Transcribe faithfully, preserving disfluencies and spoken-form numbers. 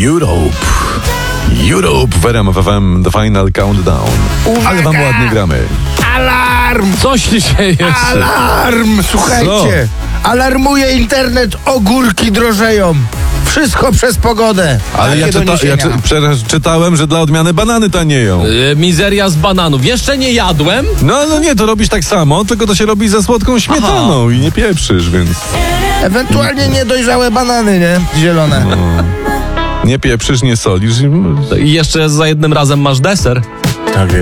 Europe. Europe w R M F F M, The Final Countdown. Uwaga! Ale wam ładnie gramy. Alarm! Coś się dzieje. Alarm! Słuchajcie, alarmuje internet, ogórki drożeją. Wszystko przez pogodę. Ale ja, Takie czyta, ja doniesienia. czy, przecież czytałem, że dla odmiany banany tanieją. E, mizeria z bananów. Jeszcze nie jadłem. No, no nie, to robisz tak samo, tylko to się robi ze słodką śmietaną i nie pieprzysz, więc Ewentualnie niedojrzałe banany, nie? Zielone. nie pieprzysz, nie solisz. i- I jeszcze za jednym razem masz deser. Tak jest.